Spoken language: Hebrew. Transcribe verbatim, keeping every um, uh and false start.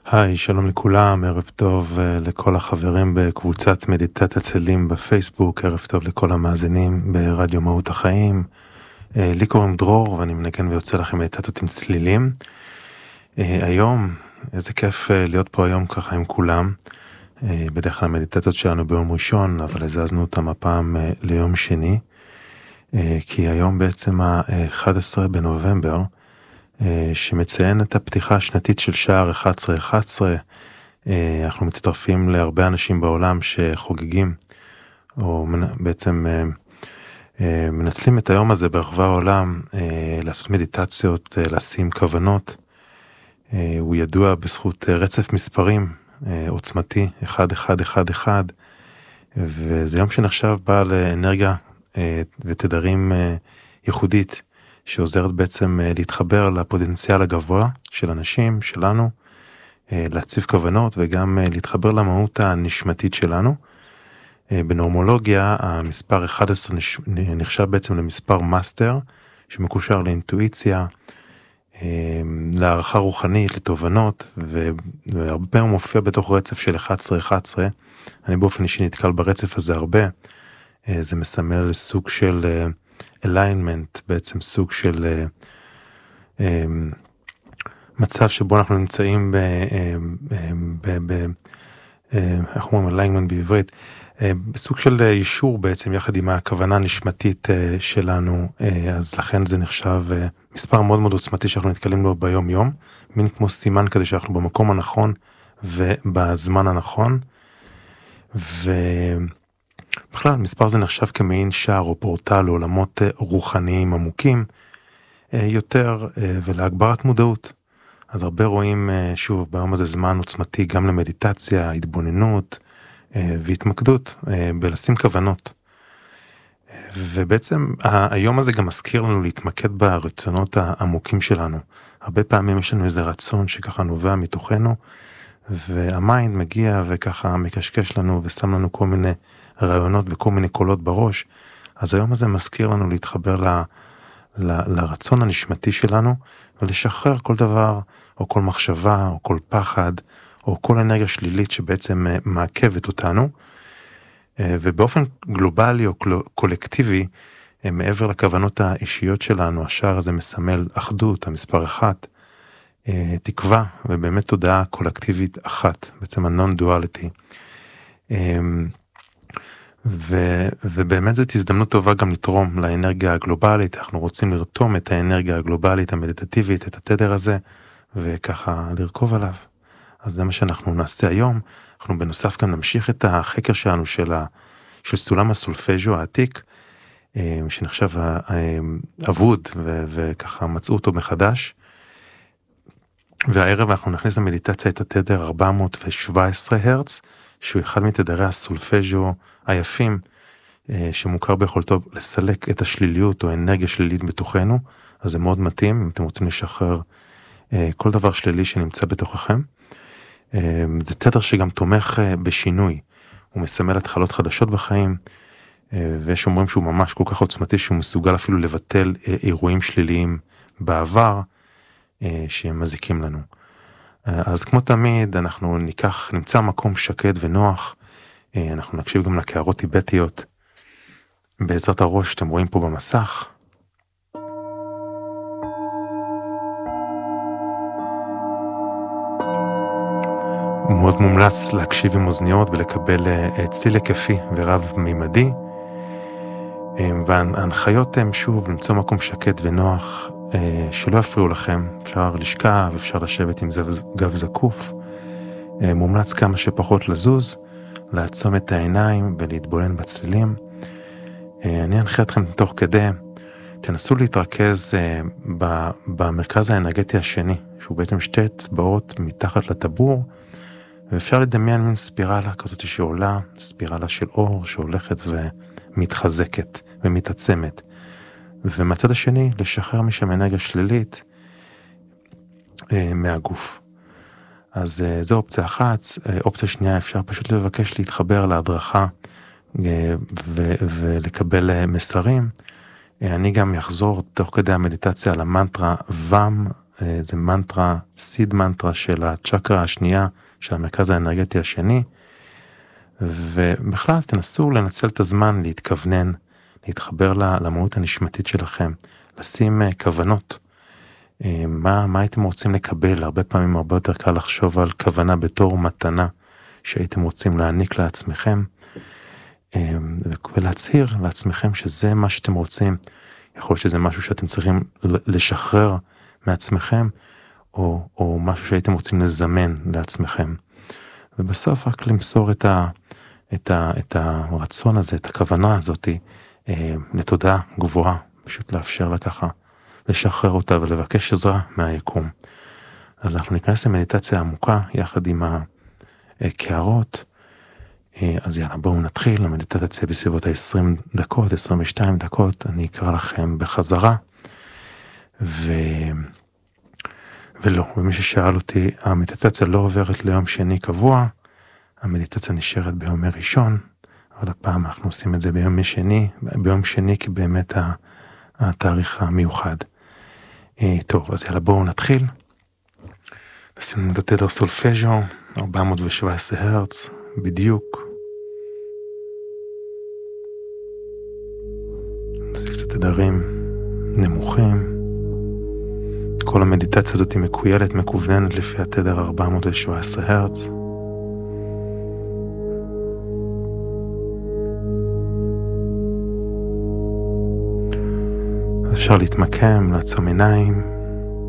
היי, שלום לכולם, ערב טוב אה, לכל החברים בקבוצת מדיטת הצלים בפייסבוק, ערב טוב לכל המאזינים ברדיו מהות החיים. אה, לי קוראים דרור ואני מנגן ויוצא לכם מדיטציות עם צלילים. אה, היום, איזה כיף אה, להיות פה היום ככה עם כולם. אה, בדרך כלל המדיטציות שלנו ביום ראשון, אבל הזזנו אותם הפעם אה, ליום שני, אה, כי היום בעצם ה-אחד עשר בנובמבר, שמציין את הפתיחה השנתית של שער אחת עשרה אחת עשרה. אנחנו מצטרפים להרבה אנשים בעולם שחוגגים, או בעצם מנצלים את היום הזה ברחבי העולם, לעשות מדיטציות, לשים כוונות. הוא ידוע בזכות רצף מספרים עוצמתי, אחד אחד אחד אחד, וזה יום שנחשב בעל אנרגיה ותדרים ייחודית, שעוזרת בעצם להתחבר לפוטנציאל הגבוה של אנשים, שלנו, להציב כוונות וגם להתחבר למהות הנשמתית שלנו. בנורמולוגיה, המספר אחד עשר נחשב בעצם למספר מאסטר, שמקושר לאינטואיציה, להערכה רוחנית, לתובנות, והרבה פעמים מופיע בתוך רצף של אחד עשר אחת עשרה. אני באופן אישי נתקל ברצף הזה הרבה. זה מסמל סוג של alignment, בעצם סוג של uh, um, מצב שבו אנחנו נמצאים ב, ב, ב, uh, איך אומרים alignment בעברית, uh, בסוג של אישור בעצם יחד עם הכוונה הנשמתית uh, שלנו, uh, אז לכן זה נחשב uh, מספר מאוד מאוד עוצמתי שאנחנו נתקלים לו ביום יום, מין כמו סימן כזה שאנחנו במקום הנכון ובזמן הנכון, ו... בכלל, מספר זה נחשב כמעין שער או פורטל לעולמות רוחניים עמוקים יותר ולהגברת מודעות. אז הרבה רואים שוב ביום הזה זמן עוצמתי גם למדיטציה, התבוננות והתמקדות בלשים כוונות. ובעצם היום הזה גם מזכיר לנו להתמקד ברצונות העמוקים שלנו. הרבה פעמים יש לנו איזה רצון שככה נובע מתוכנו, והמיינד מגיע וככה מקשקש לנו ושם לנו כל מיני רעיונות וכל מיני קולות בראש. אז היום הזה מזכיר לנו להתחבר ל, ל, לרצון הנשמתי שלנו, ולשחרר כל דבר, או כל מחשבה, או כל פחד, או כל אנרגיה שלילית שבעצם מעכבת אותנו. ובאופן גלובלי או קולקטיבי, מעבר לכוונות האישיות שלנו, השער הזה מסמל אחדות, המספר אחת, תקווה, ובאמת תודעה קולקטיבית אחת, בעצם ה-non-duality. ו, ובאמת זאת הזדמנות טובה גם לתרום לאנרגיה הגלובלית. אנחנו רוצים לרתום את האנרגיה הגלובלית המדיטטיבית, את התדר הזה, וככה לרכוב עליו. אז זה מה שאנחנו נעשה היום. אנחנו בנוסף גם נמשיך את החקר שלנו של, ה, של סולם הסולפז'ו העתיק, שנחשב אבוד, ו, וככה מצאו אותו מחדש. והערב אנחנו נכניס למדיטציה את התדר ארבע מאות שבע עשרה הרץ, שהוא אחד מתדרי הסולפז'ו היפים, שמוכר ביכולתו לסלק את השליליות או אנרגיה שלילית בתוכנו. אז זה מאוד מתאים אם אתם רוצים לשחרר כל דבר שלילי שנמצא בתוככם. זה תדר שגם תומך בשינוי, הוא מסמל התחלות חדשות בחיים, ויש אומרים שהוא ממש כל כך עוצמתי שהוא מסוגל אפילו לבטל אירועים שליליים בעבר שהם מזיקים לנו. אז כמו תמיד אנחנו ניקח, נמצא מקום שקט ונוח, אנחנו נקשיב גם לקערות טיבטיות בעזרת הראש שאתם רואים פה במסך. מאוד מומלץ להקשיב עם אוזניות ולקבל צליל היקפי ורב מימדי, וההנחיות הן שוב למצוא מקום שקט ונוח, שלא יפריעו לכם. אפשר לשכב, אפשר לשבת עם גב זקוף, מומלץ כמה שפחות לזוז, לעצום את העיניים ולהתבונן בצלילים. אני אנחה אתכם תוך כדי, תנסו להתרכז במרכז האנרגטי השני, שהוא בעצם שתי אצבעות מתחת לטבור, ואפשר לדמיין מין ספירלה כזאת שעולה, ספירלה של אור שהולכת ומתחזקת ומתעצמת. ומהצד השני, לשחרר משם אנרגיה שלילית אה, מהגוף. אז אה, זו אופציה אחת. אה, אופציה שנייה, אפשר פשוט לבקש להתחבר להדרכה אה, ו- ולקבל אה, מסרים. אה, אני גם יחזור תוך כדי המדיטציה על המנטרה ואם זה מנטרה, סיד מנטרה של הצ'קרה השנייה, של המרכז האנרגטי השני, ובכלל תנסו לנצל את הזמן להתכוונן, להתחבר למהות הנשמתית שלכם, לשים כוונות, מה, מה הייתם רוצים לקבל. הרבה פעמים הרבה יותר קל לחשוב על כוונה בתור מתנה שהייתם רוצים להעניק לעצמכם, ולהצהיר לעצמכם שזה מה שאתם רוצים. יכול להיות שזה משהו שאתם צריכים לשחרר מעצמכם, או, או משהו שהייתם רוצים לזמן לעצמכם. ובסוף רק למסור את, ה, את, ה, את הרצון הזה, את הכוונה הזאת, אה, לתודעה גבוהה, פשוט לאפשר לה ככה, לשחרר אותה ולבקש עזרה מהיקום. אז אנחנו ניכנס למדיטציה עמוקה, יחד עם הקערות. אז יאללה, בואו נתחיל. המדיטציה בסביבות ה-עשרים דקות, עשרים ושתיים דקות, אני אקרא לכם בחזרה. ו... ולא, ומי ששאל אותי, המדיטציה לא עוברת ליום שני קבוע, המדיטציה נשארת ביום ראשון, אבל הפעם אנחנו עושים את זה ביום שני, ביום שני כי באמת התאריך המיוחד. טוב, אז יאללה, בואו נתחיל. נשים את התדר סולפז'ו, ארבע מאות שבע עשרה הרץ, בדיוק. נעשה קצת תדרים נמוכים. כל המדיטציה הזאת היא מקוילת, מקווננת לפי התדר ארבע מאות שבע עשרה הרץ. אפשר להתמקם, לעצום עיניים.